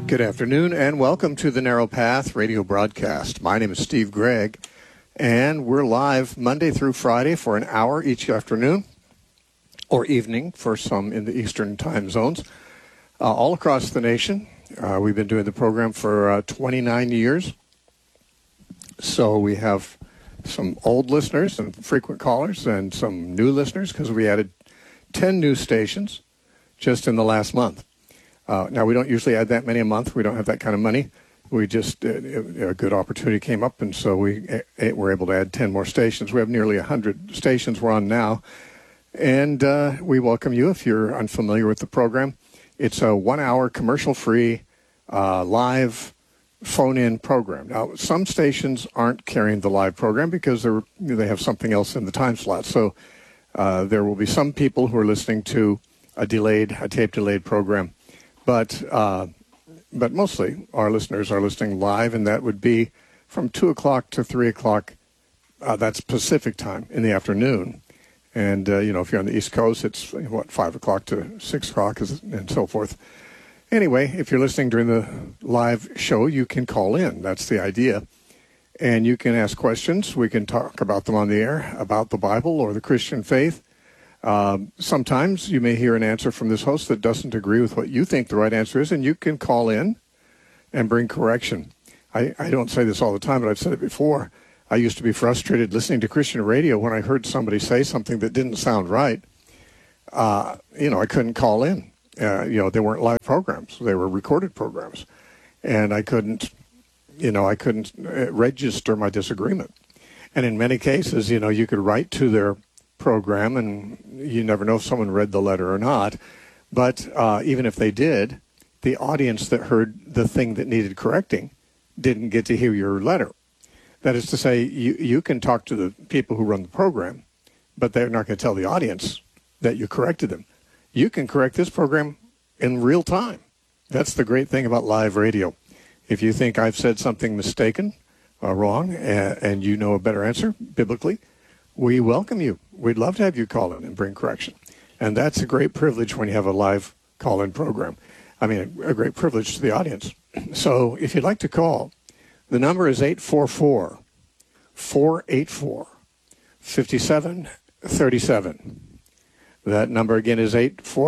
Good afternoon, and welcome to the Narrow Path radio broadcast. My name is Steve Gregg, and we're live Monday through Friday for an hour each afternoon, or evening for some in the Eastern time zones, all across the nation. We've been doing the program for 29 years, so we have some old listeners and frequent callers and some new listeners because we added 10 new stations just in the last month. Now, we don't usually add that many a month. We don't have that kind of money. We just, a good opportunity came up, and so we were able to add 10 more stations. We have nearly 100 stations we're on now, and we welcome you if you're unfamiliar with the program. It's a 1-hour commercial-free live phone-in program. Now, some stations aren't carrying the live program because they have something else in the time slot. So there will be some people who are listening to a tape-delayed program. But mostly our listeners are listening live, and that would be from 2 o'clock to 3 o'clock. That's Pacific time in the afternoon. And, if you're on the East Coast, it's, 5 o'clock to 6 o'clock and so forth. Anyway, if you're listening during the live show, you can call in. That's the idea. And you can ask questions. We can talk about them on the air, about the Bible or the Christian faith. Sometimes you may hear an answer from this host that doesn't agree with what you think the right answer is, and you can call in and bring correction. I don't say this all the time, but I've said it before. I used to be frustrated listening to Christian radio when I heard somebody say something that didn't sound right. I couldn't call in. They weren't live programs. They were recorded programs. And I couldn't register my disagreement. And in many cases, you could write to their program, and you never know if someone read the letter or not. But even if they did, the audience that heard the thing that needed correcting didn't get to hear your letter. That is to say, you can talk to the people who run the program, but they're not going to tell the audience that you corrected them. You can correct this program in real time. That's the great thing about live radio. If you think I've said something mistaken or wrong, and you know a better answer biblically, we welcome you. We'd love to have you call in and bring correction. And that's a great privilege when you have a live call-in program. I mean, a great privilege to the audience. So if you'd like to call, the number is 844-484-5737. That number again is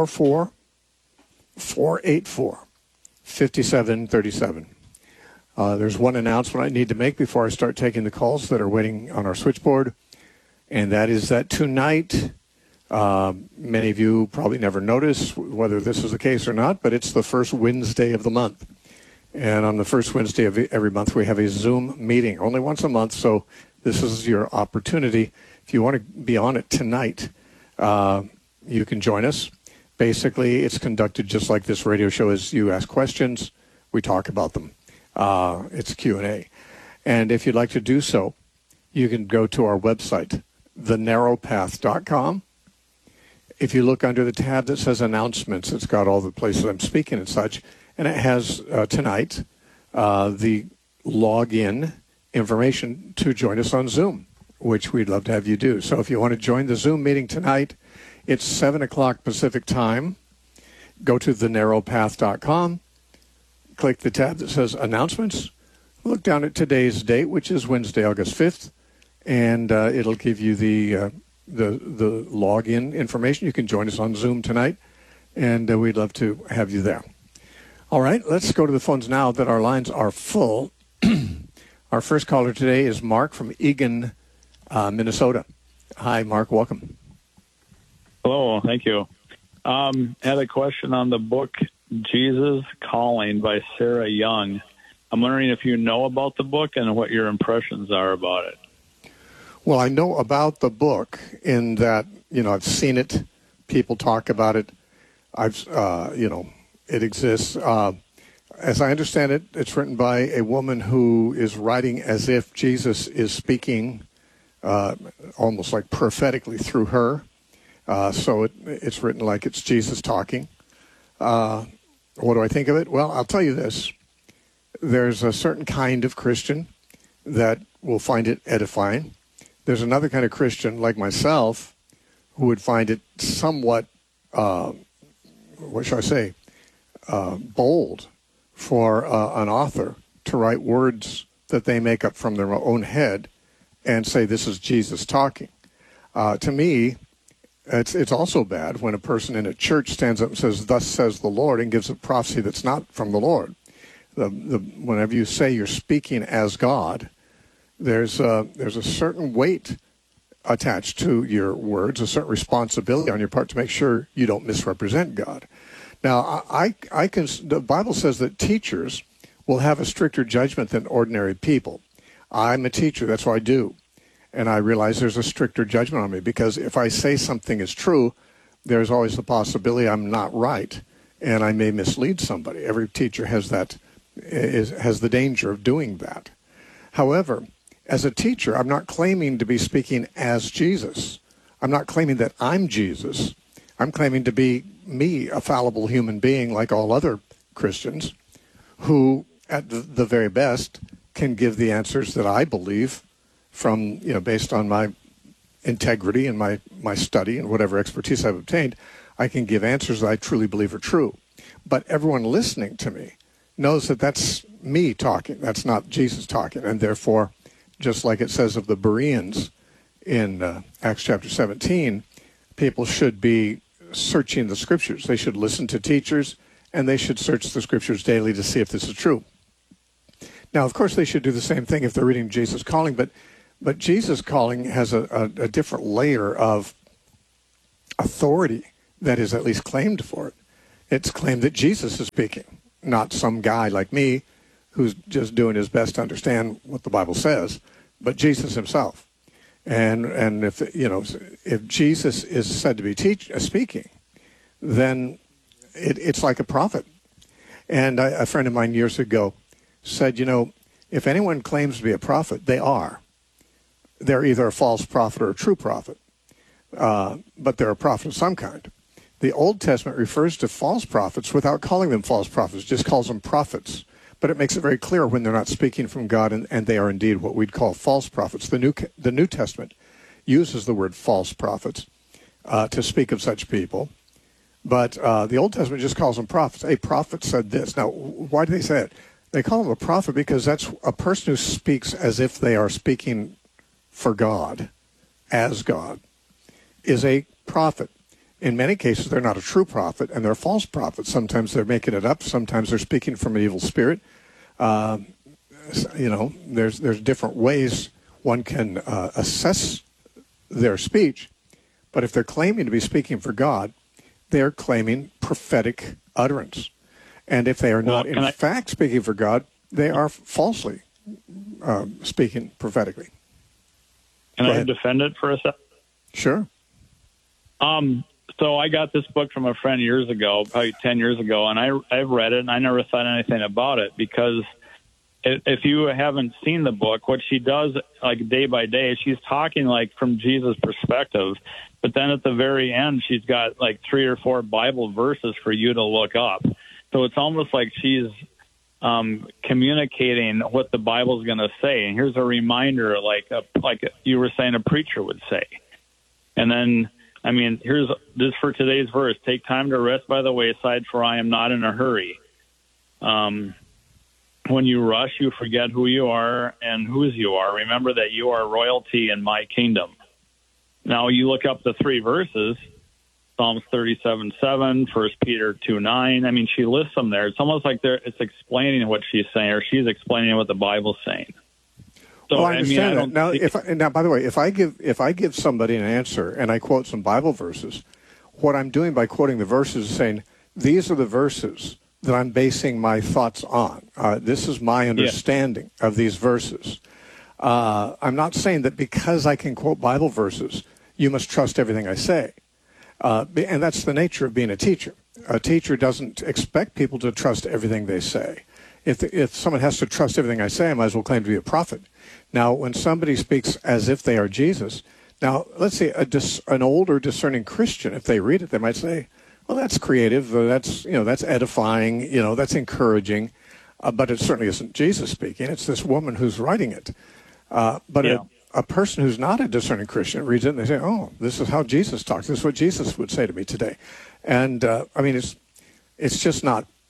844-484-5737. There's one announcement I need to make before I start taking the calls that are waiting on our switchboard. And that is that tonight, many of you probably never notice whether this is the case or not, but it's the first Wednesday of the month. And on the first Wednesday of every month, we have a Zoom meeting, only once a month. So this is your opportunity. If you want to be on it tonight, you can join us. Basically, it's conducted just like this radio show is. You ask questions, we talk about them. It's Q&A. And if you'd like to do so, you can go to our website, thenarrowpath.com. If you look under the tab that says announcements, it's got all the places I'm speaking and such, and it has tonight the login information to join us on Zoom, which we'd love to have you do. So if you want to join the Zoom meeting tonight, it's 7 o'clock Pacific time. Go to thenarrowpath.com, click the tab that says announcements, look down at today's date, which is Wednesday, August 5th, and it'll give you the login information. You can join us on Zoom tonight, and we'd love to have you there. All right, let's go to the phones now that our lines are full. Our first caller today is Mark from Eagan, Minnesota. Hi, Mark. Welcome. Hello. Thank you. Had a question on the book Jesus Calling by Sarah Young. I'm wondering if you know about the book and what your impressions are about it. Well, I know about the book in that, I've seen it. People talk about it. It exists. As I understand it, it's written by a woman who is writing as if Jesus is speaking almost like prophetically through her. So it's written like it's Jesus talking. What do I think of it? Well, I'll tell you this. There's a certain kind of Christian that will find it edifying. There's another kind of Christian, like myself, who would find it somewhat, bold for an author to write words that they make up from their own head and say this is Jesus talking. To me, it's also bad when a person in a church stands up and says, "Thus says the Lord," and gives a prophecy that's not from the Lord. Whenever you say you're speaking as God, there's a certain weight attached to your words, a certain responsibility on your part to make sure you don't misrepresent God. Now, the Bible says that teachers will have a stricter judgment than ordinary people. I'm a teacher, that's what I do. And I realize there's a stricter judgment on me because if I say something is true, there's always the possibility I'm not right and I may mislead somebody. Every teacher has the danger of doing that. However, as a teacher, I'm not claiming to be speaking as Jesus. I'm not claiming that I'm Jesus. I'm claiming to be me, a fallible human being like all other Christians, who at the very best can give the answers that I believe from, based on my integrity and my study and whatever expertise I've obtained. I can give answers that I truly believe are true. But everyone listening to me knows that that's me talking. That's not Jesus talking. And therefore, just like it says of the Bereans in Acts chapter 17, people should be searching the Scriptures. They should listen to teachers, and they should search the Scriptures daily to see if this is true. Now, of course, they should do the same thing if they're reading Jesus Calling, but Jesus Calling has a different layer of authority that is at least claimed for it. It's claimed that Jesus is speaking, not some guy like me who's just doing his best to understand what the Bible says, but Jesus himself. And if Jesus is said to be speaking, then it's like a prophet. And a friend of mine years ago said, if anyone claims to be a prophet, they are. They're either a false prophet or a true prophet, but they're a prophet of some kind. The Old Testament refers to false prophets without calling them false prophets, just calls them prophets. But it makes it very clear when they're not speaking from God and they are indeed what we'd call false prophets. The New Testament uses the word false prophets to speak of such people. But the Old Testament just calls them prophets. A prophet said this. Now, why do they say it? They call them a prophet because that's a person who speaks as if they are speaking for God, as God, is a prophet. In many cases, they're not a true prophet, and they're false prophets. Sometimes they're making it up. Sometimes they're speaking from an evil spirit. There's different ways one can assess their speech. But if they're claiming to be speaking for God, they're claiming prophetic utterance. And if they are not in fact speaking for God, they are falsely speaking prophetically. Can I defend it for a second? Sure. So I got this book from a friend years ago, probably 10 years ago, and I've read it, and I never thought anything about it because if you haven't seen the book, what she does, like day by day, she's talking like from Jesus' perspective, but then at the very end, she's got like 3 or 4 Bible verses for you to look up. So it's almost like she's communicating what the Bible's going to say. And here's a reminder, like you were saying a preacher would say. And then, here's this for today's verse. Take time to rest by the wayside, for I am not in a hurry. When you rush, you forget who you are and whose you are. Remember that you are royalty in my kingdom. Now, you look up the 3 verses, Psalms 37:7, 1 Peter 2:9. She lists them there. It's almost like it's explaining what she's saying, or she's explaining what the Bible's saying. So, well, I understand that. Now, by the way, if I give somebody an answer and I quote some Bible verses, what I'm doing by quoting the verses is saying, these are the verses that I'm basing my thoughts on. This is my understanding of these verses. I'm not saying that because I can quote Bible verses, you must trust everything I say. And that's the nature of being a teacher. A teacher doesn't expect people to trust everything they say. If someone has to trust everything I say, I might as well claim to be a prophet. Now, when somebody speaks as if they are Jesus, now, let's say an older discerning Christian, if they read it, they might say, well, that's creative, that's edifying, that's encouraging, but it certainly isn't Jesus speaking. It's this woman who's writing it. A person who's not a discerning Christian reads it and they say, oh, this is how Jesus talks. This is what Jesus would say to me today. And, it's just not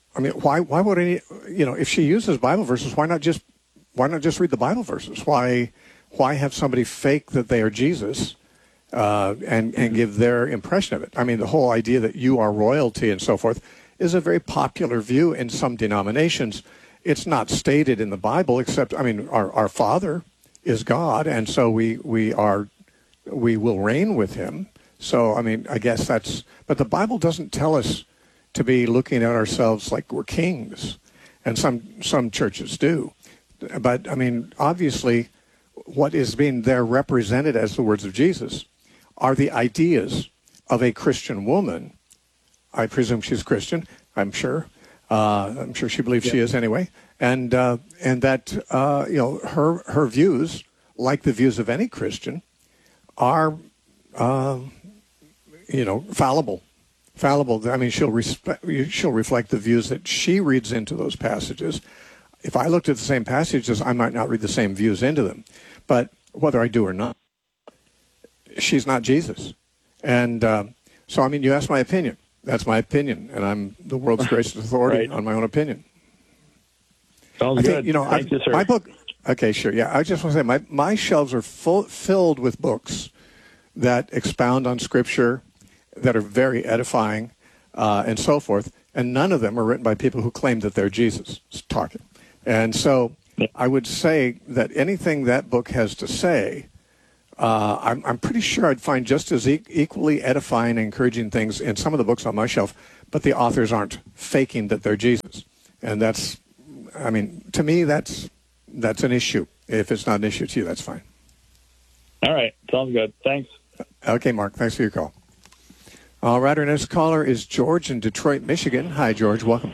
I mean, why would any, if she uses Bible verses, why not just read the Bible verses? Why have somebody fake that they are Jesus and give their impression of it? I mean, the whole idea that you are royalty and so forth is a very popular view in some denominations. It's not stated in the Bible, except, I mean, our Father is God, and so we will reign with him. So, I mean, I guess but the Bible doesn't tell us to be looking at ourselves like we're kings, and some churches do. But, I mean, obviously, what is being there represented as the words of Jesus are the ideas of a Christian woman. I presume she's Christian, I'm sure. I'm sure she believes she is anyway. And that, her views, like the views of any Christian, are, fallible. I mean, she'll reflect the views that she reads into those passages. If I looked at the same passages, I might not read the same views into them. But whether I do or not, she's not Jesus. And so, I mean, you asked my opinion. That's my opinion, and I'm the world's greatest authority on my own opinion. Sounds good. Thank you, sir. My book. Okay, sure. Yeah, I just want to say my shelves are filled with books that expound on Scripture, that are very edifying, and so forth. And none of them are written by people who claim that they're Jesus talking. And so I would say that anything that book has to say, I'm pretty sure I'd find just as equally edifying and encouraging things in some of the books on my shelf, but the authors aren't faking that they're Jesus. And that's, I mean, to me, that's an issue. If it's not an issue to you, that's fine. All right. Sounds good. Thanks. Okay, Mark. Thanks for your call. All right. Our next caller is George in Detroit, Michigan. Hi, George. Welcome.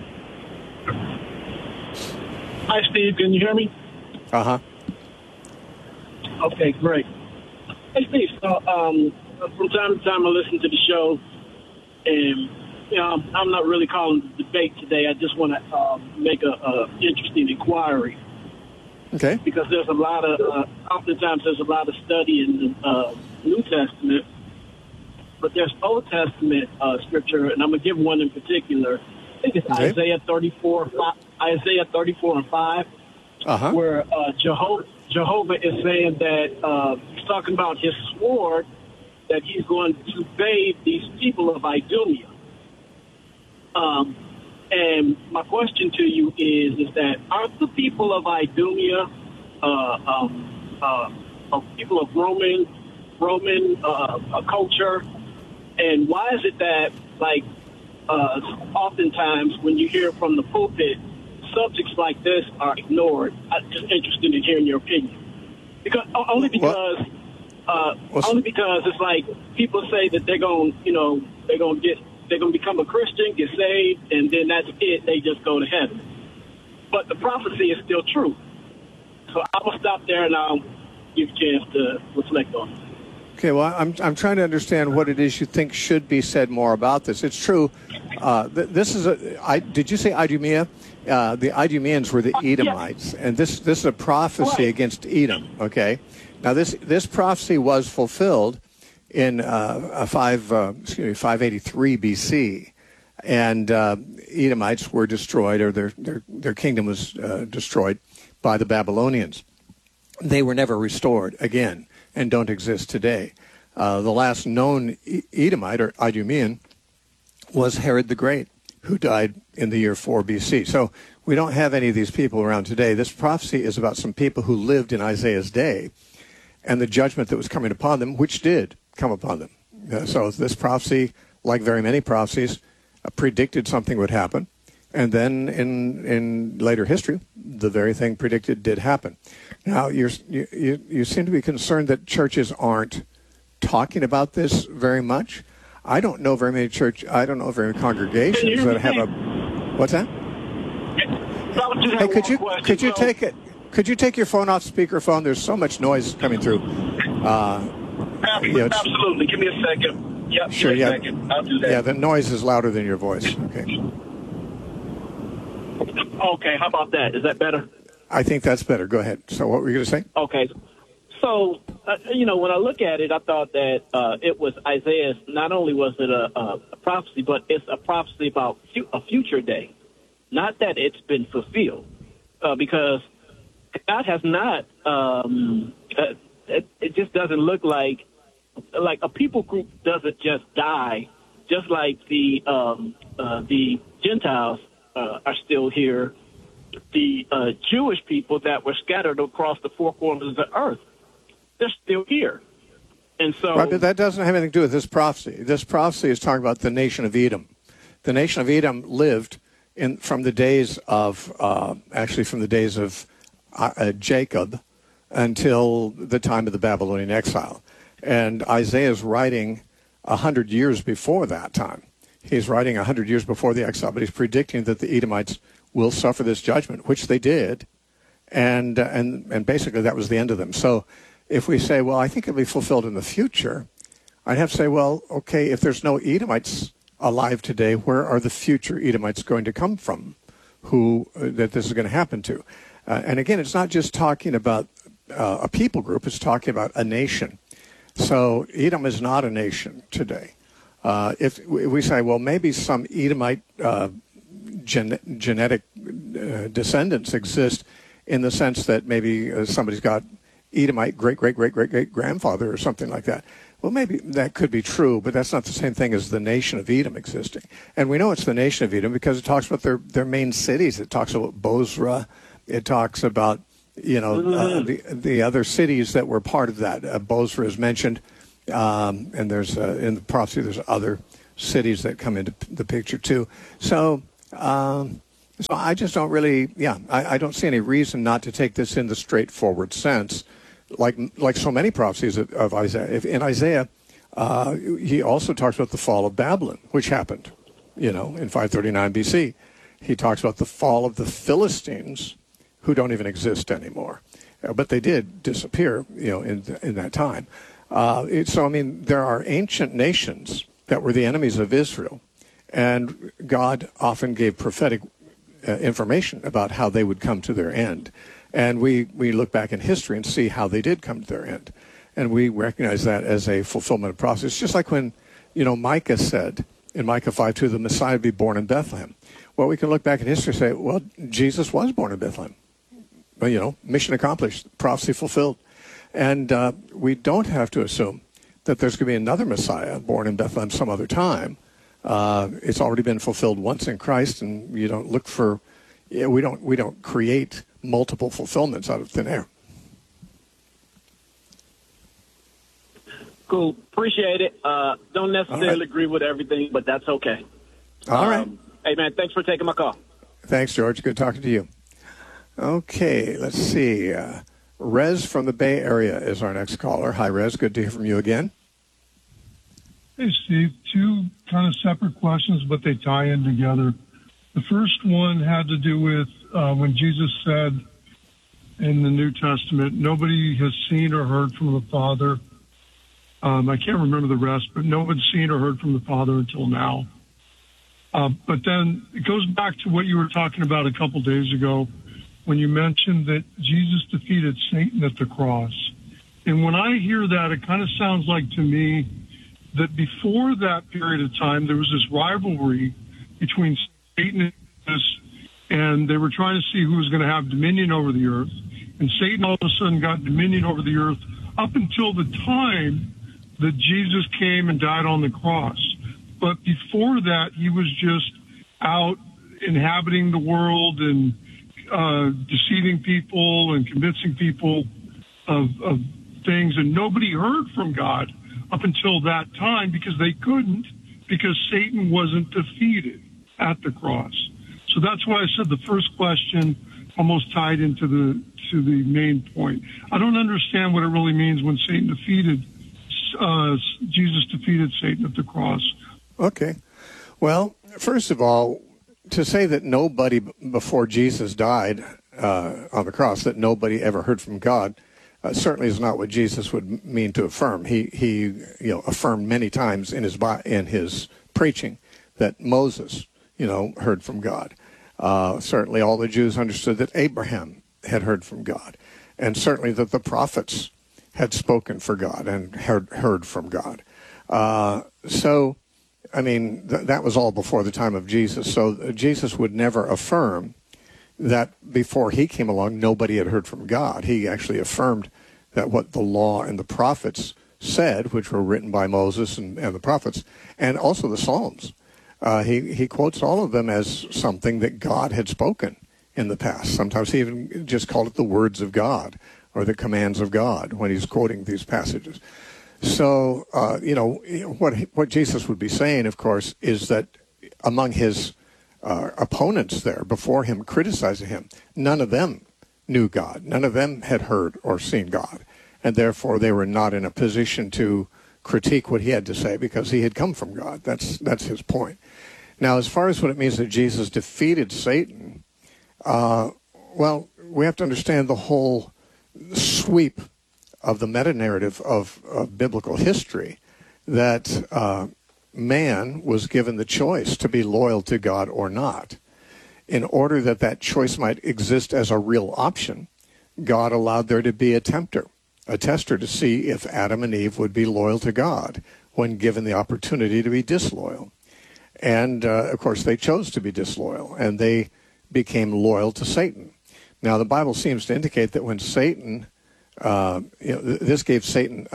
Hi, Steve. Can you hear me? Uh-huh. Okay, great. Hey, Steve. So, from time to time, I listen to the show, and I'm not really calling the debate today. I just want to make a interesting inquiry. Okay. Because there's a lot of, oftentimes there's a lot of study in the New Testament, but there's Old Testament scripture, and I'm gonna give one in particular. I think it's okay. Isaiah 34 and 5, where Jehovah is saying that he's talking about his sword, that he's going to bathe these people of Idumea. And my question to you is that aren't the people of Idumea people of Roman culture? And why is it that, like, oftentimes when you hear from the pulpit, subjects like this are ignored? I'm just interested in hearing your opinion. Only because it's like people say that they're going to become a Christian, get saved, and then that's it. They just go to heaven. But the prophecy is still true. So I will stop there and I'll give you a chance to reflect on it. Okay, well, I'm trying to understand what it is you think should be said more about this. It's true. This is did you say Idumea? The Idumeans were the Edomites, and this is a prophecy against Edom. Okay, now this prophecy was fulfilled in 583 BC, and Edomites were destroyed, or their kingdom was destroyed by the Babylonians. They were never restored again, and don't exist today. The last known Edomite, or Idumean, was Herod the Great, who died in the year 4 BC. So we don't have any of these people around today. This prophecy is about some people who lived in Isaiah's day and the judgment that was coming upon them, which did come upon them. So this prophecy, like very many prophecies, predicted something would happen. And then in later history, the very thing predicted did happen. Now, you seem to be concerned that churches aren't talking about this very much. I don't know very many congregations that have a... What's that? Hey, could you take your phone off speakerphone? There's so much noise coming through. Absolutely. Give me a second. Yep, sure, give me a second. I'll do that. Yeah, the noise is louder than your voice. Okay, how about that? Is that better? I think that's better. Go ahead. So what were you going to say? Okay. So, when I look at it, I thought that it was Isaiah's, not only was it a prophecy, but it's a prophecy about a future day. not that it's been fulfilled, because God has not. It just doesn't look like a people group doesn't just die, just like the Gentiles are still here. The Jewish people that were scattered across the four corners of the earth, they're still here. And so, right, but that doesn't have anything to do with this prophecy. This prophecy is talking about the nation of Edom. The nation of Edom lived from the days of Jacob until the time of the Babylonian exile. And Isaiah is writing 100 years before that time. He's writing 100 years before the exile, but he's predicting that the Edomites will suffer this judgment, which they did, and basically that was the end of them. So if we say, well, I think it'll be fulfilled in the future, I'd have to say, well, okay, if there's no Edomites alive today, where are the future Edomites going to come from that this is going to happen to? And again, it's not just talking about a people group, it's talking about a nation. So Edom is not a nation today. If we say, well, maybe some Edomite genetic descendants exist in the sense that maybe somebody's got Edomite great-great-great-great-great-grandfather or something like that. Well, maybe that could be true, but that's not the same thing as the nation of Edom existing. And we know it's the nation of Edom because it talks about their main cities. It talks about Bozrah. It talks about, the other cities that were part of that. Bozrah is mentioned, and there's in the prophecy there's other cities that come into the picture too. So I just don't really, I don't see any reason not to take this in the straightforward sense, like so many prophecies of Isaiah. In Isaiah, he also talks about the fall of Babylon, which happened, in 539 BC. He talks about the fall of the Philistines, who don't even exist anymore, but they did disappear, in that time. There are ancient nations that were the enemies of Israel, and God often gave prophetic information about how they would come to their end. And we look back in history and see how they did come to their end. And we recognize that as a fulfillment of prophecy. It's just like when, Micah said in Micah 5:2, the Messiah would be born in Bethlehem. Well, we can look back in history and say, well, Jesus was born in Bethlehem. Well, mission accomplished, prophecy fulfilled. And we don't have to assume that there's going to be another Messiah born in Bethlehem some other time. It's already been fulfilled once in Christ, and you don't look for, we don't create multiple fulfillments out of thin air. Cool. Appreciate it. Don't necessarily agree with everything, but that's okay. All right. Hey, man, thanks for taking my call. Thanks, George. Good talking to you. Okay, let's see. Rez from the Bay Area is our next caller. Hi, Rez. Good to hear from you again. Hey, Steve. Two kind of separate questions, but they tie in together. The first one had to do with when Jesus said in the New Testament, nobody has seen or heard from the Father. I can't remember the rest, but no one's seen or heard from the Father until now. But then it goes back to what you were talking about a couple days ago when you mentioned that Jesus defeated Satan at the cross. And when I hear that, it kind of sounds like to me that before that period of time, there was this rivalry between Satan and Jesus, and they were trying to see who was going to have dominion over the earth. And Satan all of a sudden got dominion over the earth up until the time that Jesus came and died on the cross. But before that, he was just out inhabiting the world and deceiving people and convincing people of things. And nobody heard from God up until that time because they couldn't, because Satan wasn't defeated at the cross. So that's why I said the first question almost tied into the main point. I don't understand what it really means when Satan Jesus defeated Satan at the cross. Okay. Well, first of all, to say that nobody before Jesus died on the cross, that nobody ever heard from God, certainly is not what Jesus would mean to affirm. He affirmed many times in his preaching that Moses, heard from God. Certainly all the Jews understood that Abraham had heard from God, and certainly that the prophets had spoken for God and heard from God. I mean, that was all before the time of Jesus. So Jesus would never affirm that before he came along, nobody had heard from God. He actually affirmed that what the law and the prophets said, which were written by Moses and the prophets, and also the Psalms, he quotes all of them as something that God had spoken in the past. Sometimes he even just called it the words of God or the commands of God when he's quoting these passages. So, what Jesus would be saying, of course, is that among his opponents there before him, criticizing him, none of them knew God. None of them had heard or seen God. And therefore, they were not in a position to critique what he had to say because he had come from God. That's his point. Now, as far as what it means that Jesus defeated Satan, well, we have to understand the whole sweep of the meta-narrative of biblical history, that man was given the choice to be loyal to God or not. In order that that choice might exist as a real option, God allowed there to be a tester to see if Adam and Eve would be loyal to God when given the opportunity to be disloyal. And, of course, they chose to be disloyal, and they became loyal to Satan. Now, the Bible seems to indicate that when Satan, this gave Satan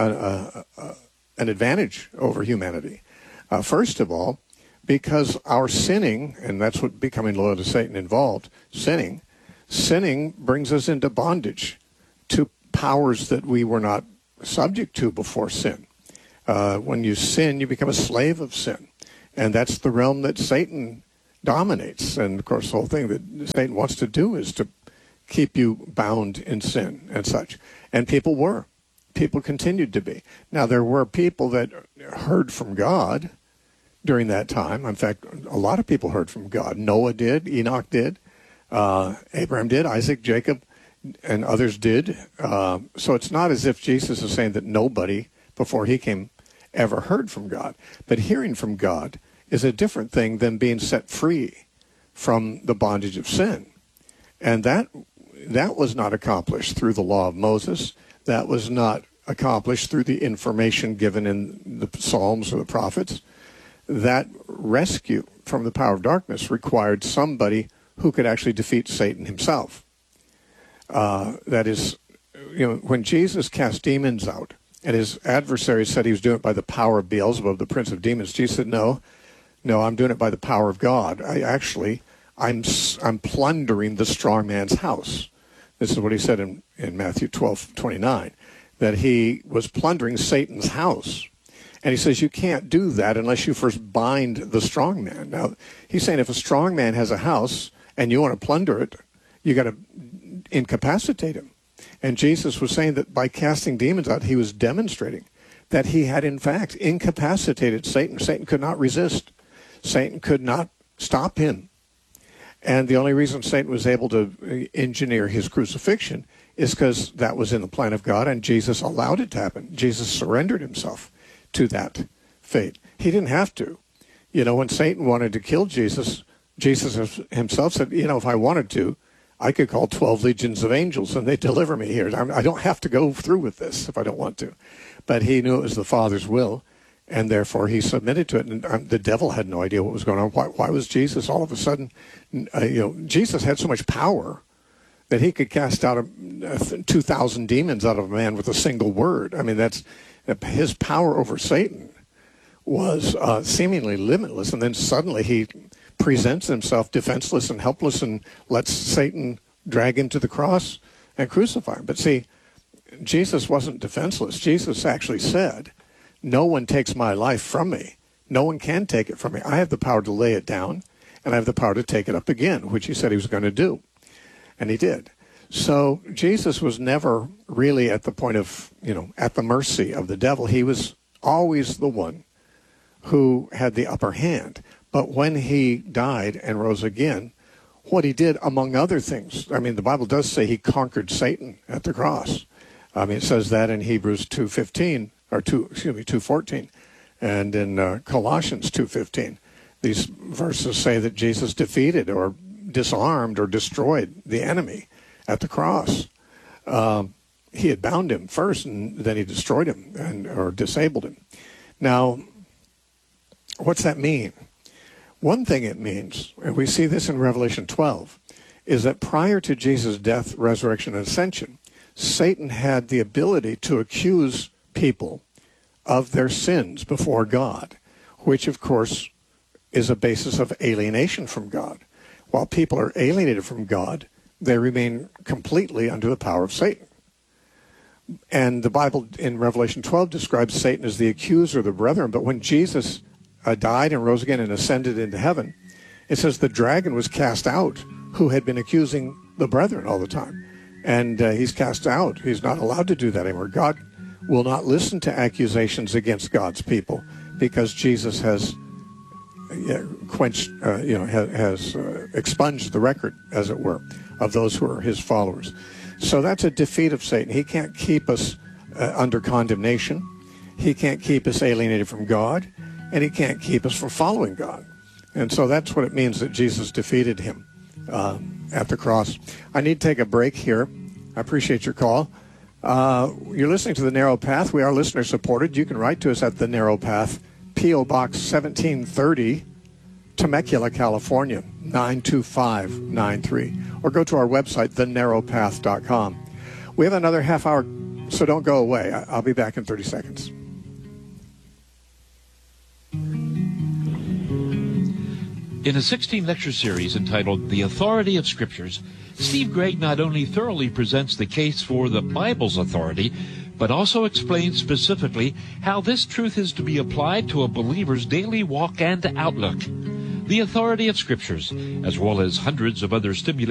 an advantage over humanity. First of all, because our sinning, and that's what becoming loyal to Satan involved, sinning brings us into bondage to powers that we were not subject to before sin. When you sin, you become a slave of sin. And that's the realm that Satan dominates. And, of course, the whole thing that Satan wants to do is to keep you bound in sin and such. And people were. People continued to be. Now, there were people that heard from God during that time. In fact, a lot of people heard from God. Noah did. Enoch did. Abraham did. Isaac, Jacob, and others did. So it's not as if Jesus is saying that nobody before he came ever heard from God. But hearing from God is a different thing than being set free from the bondage of sin. And that was not accomplished through the law of Moses. That was not accomplished through the information given in the Psalms or the prophets. That rescue from the power of darkness required somebody who could actually defeat Satan himself. That is, when Jesus cast demons out, and his adversary said he was doing it by the power of Beelzebub, the prince of demons, Jesus said, no, I'm doing it by the power of God. I'm plundering the strong man's house. This is what he said in Matthew 12:29, that he was plundering Satan's house. And he says you can't do that unless you first bind the strong man. Now, he's saying if a strong man has a house and you want to plunder it, you got to incapacitate him. And Jesus was saying that by casting demons out, he was demonstrating that he had, in fact, incapacitated Satan. Satan could not resist. Satan could not stop him. And the only reason Satan was able to engineer his crucifixion is because that was in the plan of God, and Jesus allowed it to happen. Jesus surrendered himself to that fate. He didn't have to. When Satan wanted to kill Jesus, Jesus himself said, if I wanted to, I could call 12 legions of angels and they'd deliver me here. I don't have to go through with this if I don't want to. But he knew it was the Father's will, and therefore he submitted to it. And the devil had no idea what was going on. Why was Jesus all of a sudden, Jesus had so much power that he could cast out 2,000 demons out of a man with a single word. I mean, his power over Satan was seemingly limitless. And then suddenly he presents himself defenseless and helpless and lets Satan drag him to the cross and crucify him. But see, Jesus wasn't defenseless. Jesus actually said, no one takes my life from me. No one can take it from me. I have the power to lay it down, and I have the power to take it up again, which he said he was going to do. And he did. So Jesus was never really at the point of, at the mercy of the devil. He was always the one who had the upper hand. But when he died and rose again, what he did, among other things, the Bible does say he conquered Satan at the cross. It says that in Hebrews 2:14, and in Colossians 2:15. These verses say that Jesus defeated or disarmed or destroyed the enemy at the cross. He had bound him first, and then he destroyed him or disabled him. Now, What's that mean? One thing it means, and we see this in Revelation 12, is that prior to Jesus' death, resurrection, and ascension, Satan had the ability to accuse people of their sins before God, which, of course, is a basis of alienation from God. While people are alienated from God, they remain completely under the power of Satan. And the Bible in Revelation 12 describes Satan as the accuser of the brethren, but when Jesus died and rose again and ascended into heaven, it says the dragon was cast out who had been accusing the brethren all the time. And he's cast out. He's not allowed to do that anymore. God will not listen to accusations against God's people because Jesus has expunged the record, as it were, of those who are his followers. So that's a defeat of Satan. He can't keep us under condemnation. He can't keep us alienated from God, and he can't keep us from following God. And so that's what it means that Jesus defeated him at the cross. I need to take a break here. I appreciate your call. You're listening to The Narrow Path. We are listener supported. You can write to us at The Narrow Path, P.O. Box 1730, Temecula, California, 92593. Or go to our website, thenarrowpath.com. We have another half hour, so don't go away. I'll be back in 30 seconds. In a 16-lecture series entitled The Authority of Scriptures, Steve Gregg not only thoroughly presents the case for the Bible's authority, but also explains specifically how this truth is to be applied to a believer's daily walk and outlook. The Authority of Scriptures, as well as hundreds of other stimulating